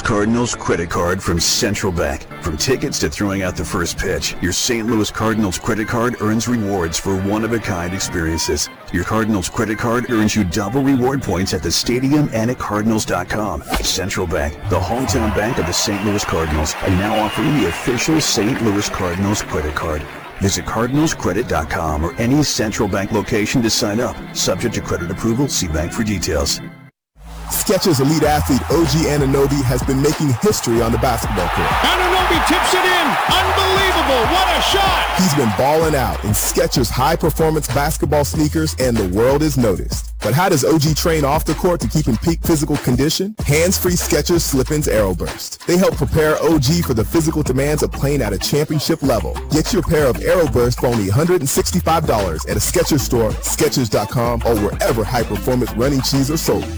Cardinals credit card from Central Bank. From tickets to throwing out the first pitch, your St. Louis Cardinals credit card earns rewards for one-of-a-kind experiences. Your Cardinals credit card earns you double reward points at the stadium and at Cardinals.com. Central Bank, the hometown bank of the St. Louis Cardinals, and now offering the official St. Louis Cardinals credit card. Visit CardinalsCredit.com or any Central Bank location to sign up. Subject to credit approval, see bank for details. Skechers elite athlete OG Anunoby has been making history on the basketball court. Anunoby tips it in. Unbelievable. What a shot. He's been balling out in Skechers high-performance basketball sneakers, and the world is noticed. But how does OG train off the court to keep in peak physical condition? Hands-free Skechers Slip-ins Aeroburst. They help prepare OG for the physical demands of playing at a championship level. Get your pair of Aeroburst for only $165 at a Skechers store, Skechers.com, or wherever high-performance running shoes are sold.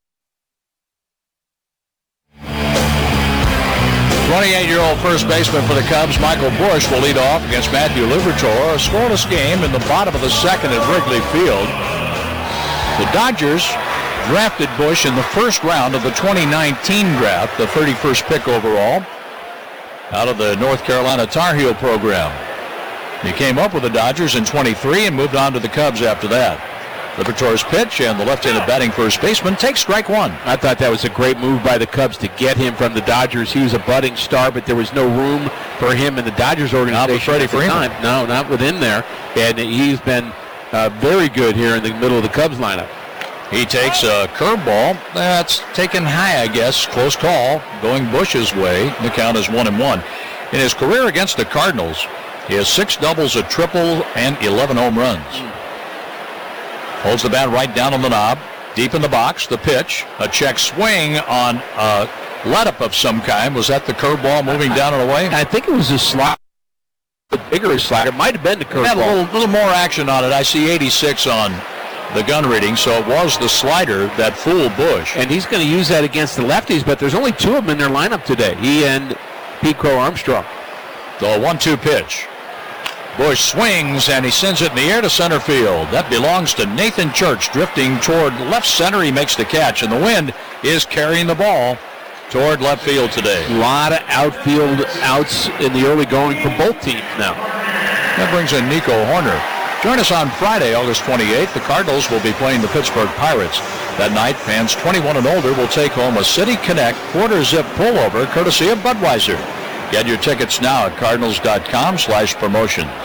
28-year-old first baseman for the Cubs, Michael Busch, will lead off against Matthew Liberatore. A scoreless game in the bottom of the second at Wrigley Field. The Dodgers drafted Busch in the first round of the 2019 draft, the 31st pick overall, out of the North Carolina Tar Heel program. He came up with the Dodgers in 23 and moved on to the Cubs after that. Liberatore's pitch, and the left-handed batting first baseman takes strike one. I thought that was a great move by the Cubs to get him from the Dodgers. He was a budding star, but there was no room for him in the Dodgers organization at the time. No, not within there. And he's been very good here in the middle of the Cubs lineup. He takes a curveball. That's taken high, I guess. Close call, going Busch's way. The count is 1-1. In his career against the Cardinals, he has 6 doubles, a triple, and 11 home runs. Holds the bat right down on the knob. Deep in the box, the pitch. A check swing on a let-up of some kind. Was that the curveball moving down and away? I think it was a slider. A bigger slider. It might have been the curveball. Had a little more action on it. I see 86 on the gun reading, so it was the slider that fooled Busch. And he's going to use that against the lefties, but there's only 2 of them in their lineup today. He and Pete Crow Armstrong. The 1-2 pitch. Busch swings, and he sends it in the air to center field. That belongs to Nathan Church, drifting toward left center. He makes the catch, and the wind is carrying the ball toward left field today. A lot of outfield outs in the early going for both teams now. That brings in Nico Horner. Join us on Friday, August 28th. The Cardinals will be playing the Pittsburgh Pirates. That night, fans 21 and older will take home a City Connect quarter-zip pullover courtesy of Budweiser. Get your tickets now at Cardinals.com/promotions.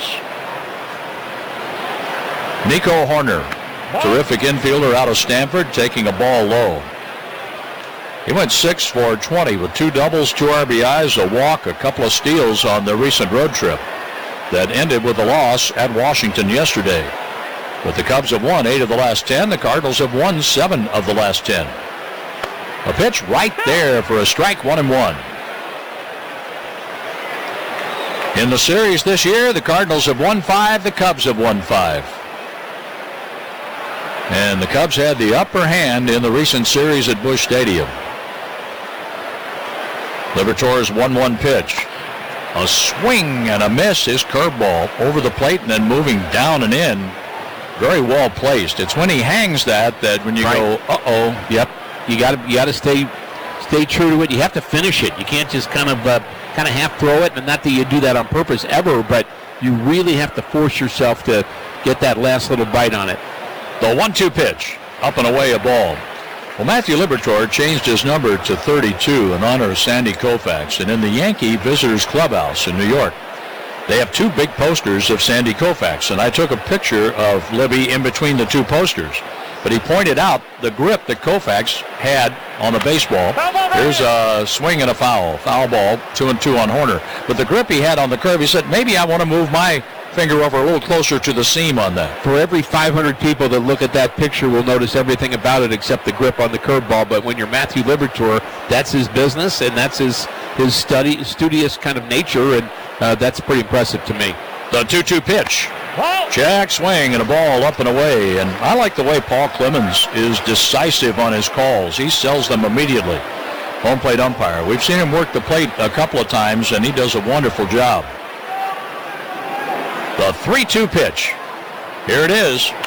Nico Horner, terrific infielder out of Stanford, taking a ball low. He went 6 for 20 with 2 doubles, 2 RBIs, a walk, a couple of steals on the recent road trip that ended with a loss at Washington yesterday. But the Cubs have won 8 of the last 10. The Cardinals have won 7 of the last 10. A pitch right there for a strike, 1-1. In the series this year, the Cardinals have won 5, the Cubs have won 5. And the Cubs had the upper hand in the recent series at Busch Stadium. Liberatore's 1-1 pitch. A swing and a miss, his curveball over the plate and then moving down and in. Very well placed. It's when he hangs that when you go, uh-oh. Yep. You got to stay true to it. You have to finish it. You can't just kind of half throw it, and not that you do that on purpose ever, but you really have to force yourself to get that last little bite on it. The 1-2 pitch, up and away, a ball. Well, Matthew Liberatore changed his number to 32 in honor of Sandy Koufax, and in the Yankee Visitors Clubhouse in New York, they have 2 big posters of Sandy Koufax, and I took a picture of Libby in between the 2 posters. But he pointed out the grip that Koufax had on the baseball. Here's a swing and a foul ball, 2-2 on Horner. But the grip he had on the curve, he said, maybe I want to move my finger over a little closer to the seam on that. For every 500 people that look at that picture will notice everything about it except the grip on the curveball. But when you're Matthew Liberatore, that's his business, and that's his studious kind of nature, and that's pretty impressive to me. The 2-2 pitch. Check swing and a ball up and away. And I like the way Paul Clemens is decisive on his calls. He sells them immediately. Home plate umpire. We've seen him work the plate a couple of times, and he does a wonderful job. The 3-2 pitch. Here it is.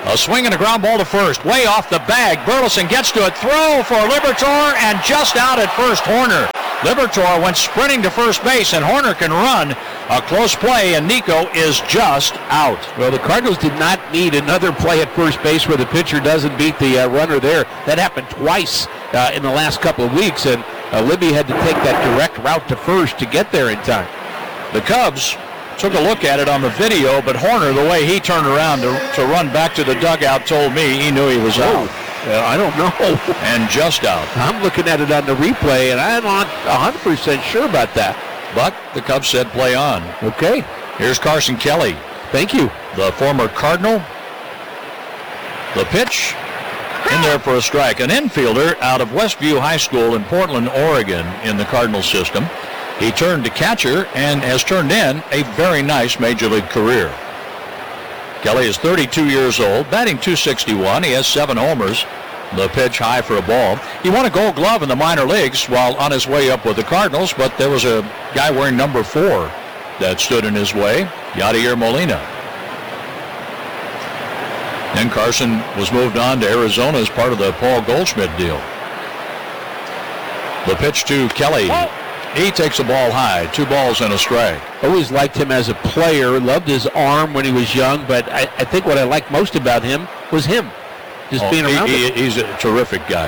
A swing and a ground ball to first. Way off the bag. Burleson gets to it. Throw for Liberatore, and just out at first, Horner. Liberatore went sprinting to first base, and Horner can run. A close play, and Nico is just out. Well, the Cardinals did not need another play at first base where the pitcher doesn't beat the runner there. That happened twice in the last couple of weeks, and Libby had to take that direct route to first to get there in time. The Cubs took a look at it on the video, but Horner, the way he turned around to run back to the dugout, told me he knew he was out. I don't know. And just out. I'm looking at it on the replay, and I'm not 100% sure about that. But the Cubs said play on. Okay. Here's Carson Kelly. Thank you. The former Cardinal. The pitch in there for a strike. An infielder out of Westview High School in Portland, Oregon in the Cardinal system. He turned to catcher and has turned in a very nice Major League career. Kelly is 32 years old, batting .261. He has 7 homers. The pitch high for a ball. He won a Gold Glove in the minor leagues while on his way up with the Cardinals, but there was a guy wearing number 4 that stood in his way, Yadier Molina. Then Carson was moved on to Arizona as part of the Paul Goldschmidt deal. The pitch to Kelly. He takes the ball high. 2 balls and a strike. Always liked him as a player. Loved his arm when he was young, but I think what I liked most about him was him. Just being around him. He's a terrific guy.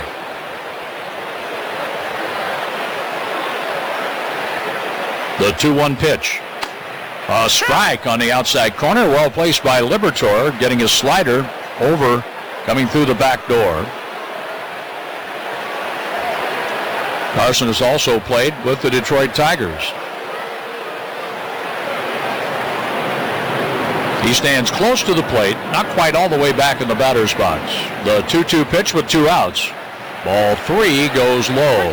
The 2-1 pitch. A strike on the outside corner. Well placed by Liberatore, getting his slider over, coming through the back door. Carson has also played with the Detroit Tigers. He stands close to the plate, not quite all the way back in the batter's box. The 2-2 pitch with 2 outs. Ball 3 goes low.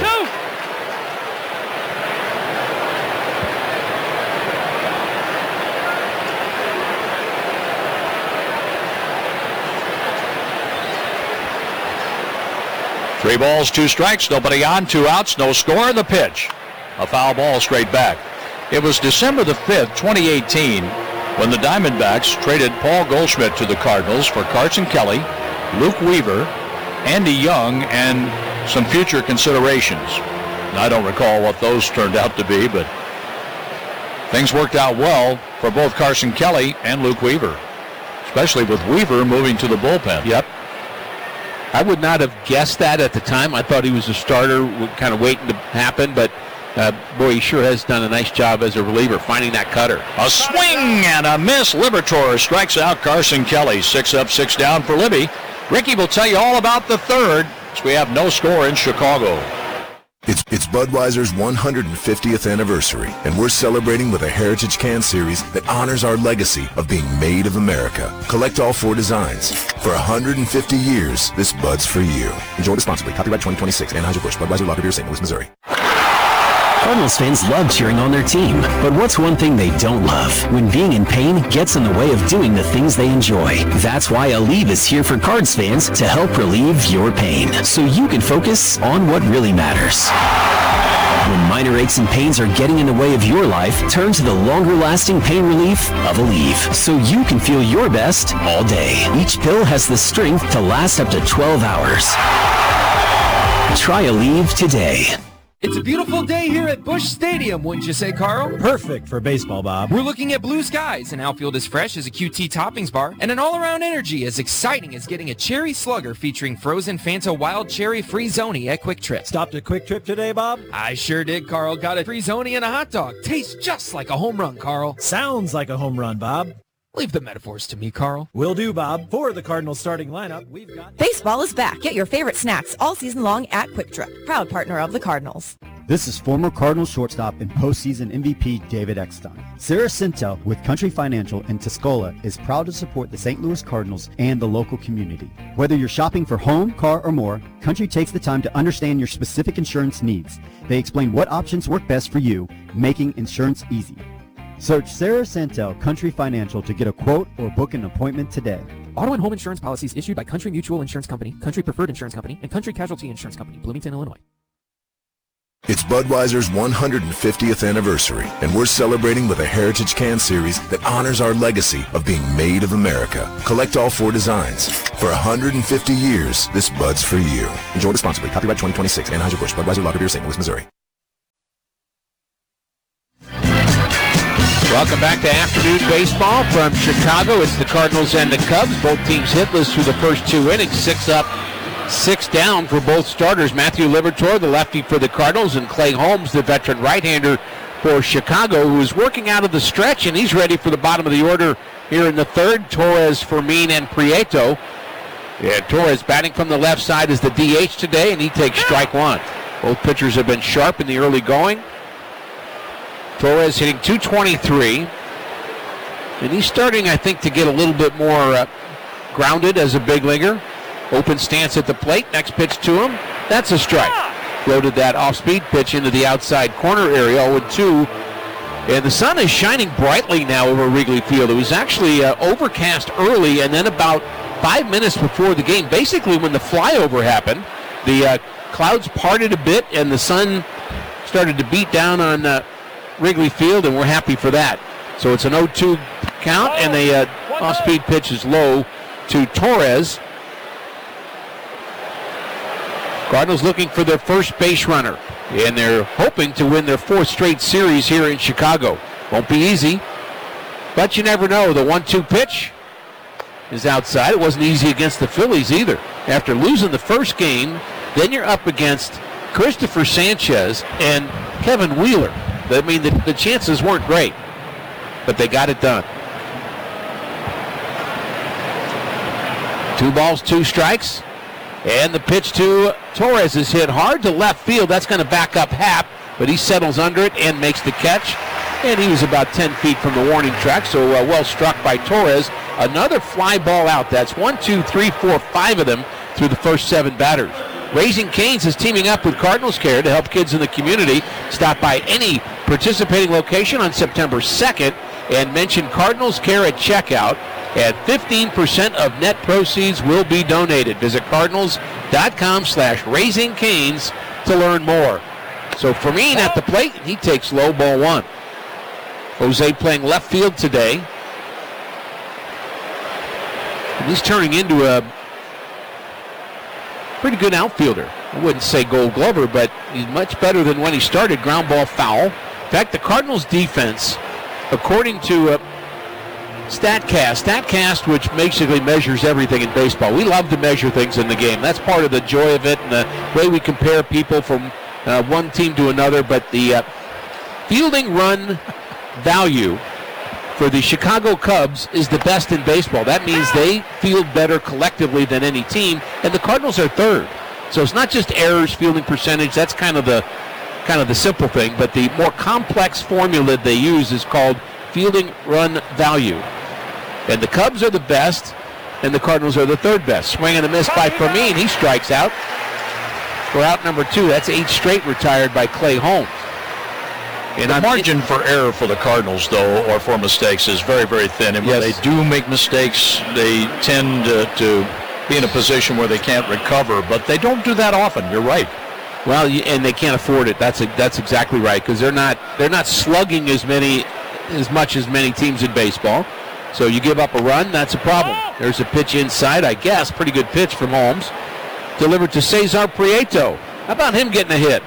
3 balls, 2 strikes, nobody on, 2 outs, no score. The pitch. A foul ball straight back. It was December the 5th, 2018, when the Diamondbacks traded Paul Goldschmidt to the Cardinals for Carson Kelly, Luke Weaver, Andy Young, and some future considerations. I don't recall what those turned out to be, but things worked out well for both Carson Kelly and Luke Weaver, especially with Weaver moving to the bullpen. Yep. I would not have guessed that at the time. I thought he was a starter, kind of waiting to happen, but boy, he sure has done a nice job as a reliever, finding that cutter. A swing and a miss. Liberatore strikes out Carson Kelly. 6 up, 6 down for Libby. Ricky will tell you all about the third, as we have no score in Chicago. It's Budweiser's 150th anniversary, and we're celebrating with a Heritage Can Series that honors our legacy of being made of America. Collect all 4 designs. For 150 years, this Bud's for you. Enjoy responsibly. Copyright 2026. Anheuser-Busch. Budweiser Lager Beer, St. Louis, Missouri. Cardinals fans love cheering on their team, but what's one thing they don't love? When being in pain gets in the way of doing the things they enjoy. That's why Aleve is here for Cards fans to help relieve your pain, so you can focus on what really matters. When minor aches and pains are getting in the way of your life, turn to the longer-lasting pain relief of Aleve, so you can feel your best all day. Each pill has the strength to last up to 12 hours. Try Aleve today. It's a beautiful day here at Busch Stadium, wouldn't you say, Carl? Perfect for baseball, Bob. We're looking at blue skies, an outfield as fresh as a QT toppings bar, and an all-around energy as exciting as getting a cherry slugger featuring frozen Fanta Wild Cherry Free-Zoni at Quick Trip. Stopped at Quick Trip today, Bob? I sure did, Carl. Got a Free-Zoni and a hot dog. Tastes just like a home run, Carl. Sounds like a home run, Bob. Leave the metaphors to me, Carl. Will do, Bob. For the Cardinals starting lineup, we've got... Baseball is back. Get your favorite snacks all season long at Quick Trip, proud partner of the Cardinals. This is former Cardinals shortstop and postseason MVP David Eckstein. Sarah Sintel with Country Financial in Tuscola is proud to support the St. Louis Cardinals and the local community. Whether you're shopping for home, car, or more, Country takes the time to understand your specific insurance needs. They explain what options work best for you, making insurance easy. Search Sarah Santel Country Financial to get a quote or book an appointment today. Auto and home insurance policies issued by Country Mutual Insurance Company, Country Preferred Insurance Company, and Country Casualty Insurance Company, Bloomington, Illinois. It's Budweiser's 150th anniversary, and we're celebrating with a Heritage Can Series that honors our legacy of being made of America. Collect all 4 designs. For 150 years, this Bud's for you. Enjoy responsibly. Copyright 2026. Anheuser-Busch. Budweiser Lager Beer, St. Louis, Missouri. Welcome back to afternoon baseball from Chicago. It's the Cardinals and the Cubs. Both teams hitless through the first 2 innings. 6 up, 6 down for both starters. Matthew Liberatore, the lefty for the Cardinals, and Clay Holmes, the veteran right-hander for Chicago, who is working out of the stretch, and he's ready for the bottom of the order here in the third. Torres, Fermin, and Prieto. Yeah, Torres batting from the left side is the DH today, and he takes strike 1. Both pitchers have been sharp in the early going. Torres hitting .223, and he's starting, I think, to get a little bit more grounded as a big leaguer. Open stance at the plate. Next pitch to him. That's a strike. Loaded that off-speed pitch into the outside corner area, 0-2. And the sun is shining brightly now over Wrigley Field. It was actually overcast early, and then about 5 minutes before the game, basically when the flyover happened, the clouds parted a bit, and the sun started to beat down on Wrigley Field, and we're happy for that. So it's an 0-2 count, and the off-speed pitch is low to Torres. Cardinals looking for their first base runner, and they're hoping to win their 4th straight series here in Chicago. Won't be easy, but you never know. The 1-2 pitch is outside. It wasn't easy against the Phillies either. After losing the first game, then you're up against Christopher Sanchez and Kevin Wheeler. I mean, the chances weren't great, but they got it done. 2 balls, 2 strikes, and the pitch to Torres is hit hard to left field. That's going to back up Happ, but he settles under it and makes the catch, and he was about 10 feet from the warning track, so well struck by Torres. Another fly ball out. That's 1, 2, 3, 4, 5 of them through the first 7 batters. Raising Cane's is teaming up with Cardinals Care to help kids in the community. Stop by any participating location on September 2nd and mention Cardinals Care at checkout, and 15% of net proceeds will be donated. Visit cardinals.com/raisingcanes to learn more. So Fermin at the plate, he takes low, ball 1. Jose playing left field today. And he's turning into a pretty good outfielder. I wouldn't say Gold Glover, but he's much better than when he started. Ground ball foul. In fact, the Cardinals defense, according to StatCast, which basically measures everything in baseball. We love to measure things in the game. That's part of the joy of it and the way we compare people from one team to another. But the fielding run value for the Chicago Cubs is the best in baseball. That means they field better collectively than any team, and the Cardinals are 3rd. So it's not just errors, fielding percentage. That's kind of the simple thing, but the more complex formula they use is called fielding run value. And the Cubs are the best, and the Cardinals are the 3rd best. Swing and a miss by Fermin. He strikes out. For out number 2, that's 8 straight retired by Clay Holmes. And the margin for error for the Cardinals, though, or for mistakes, is very, very thin. And when they do make mistakes, they tend to be in a position where they can't recover. But they don't do that often. You're right. Well, and they can't afford it. That's exactly right, because they're not slugging as much as many teams in baseball. So you give up a run, that's a problem. There's a pitch inside, I guess. Pretty good pitch from Holmes. Delivered to Cesar Prieto. How about him getting a hit?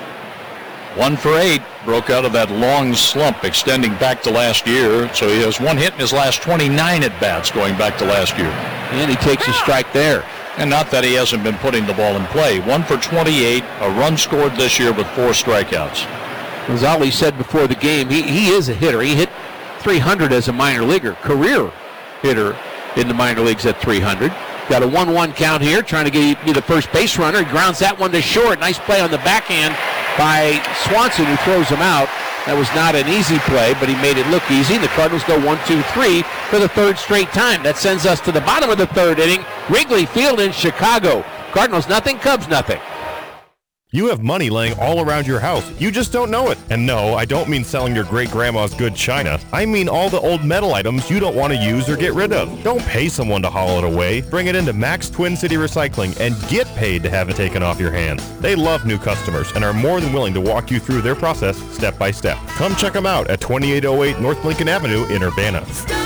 1 for 8. Broke out of that long slump extending back to last year. So he has 1 hit in his last 29 at-bats going back to last year. And he takes a strike there. And not that he hasn't been putting the ball in play. 1 for 28, a run scored this year with 4 strikeouts. As Ali said before the game, he is a hitter. He hit .300 as a minor leaguer. Career hitter in the minor leagues at .300. Got a 1-1 count here, trying to be the first base runner. He grounds that one to short. Nice play on the backhand by Swanson, who throws him out. That was not an easy play, but he made it look easy. The Cardinals go 1-2-3 for the 3rd straight time. That sends us to the bottom of the 3rd inning. Wrigley Field in Chicago. Cardinals nothing, Cubs nothing. You have money laying all around your house. You just don't know it. And no, I don't mean selling your great-grandma's good china. I mean all the old metal items you don't want to use or get rid of. Don't pay someone to haul it away. Bring it into Max Twin City Recycling and get paid to have it taken off your hands. They love new customers and are more than willing to walk you through their process step by step. Come check them out at 2808 North Lincoln Avenue in Urbana.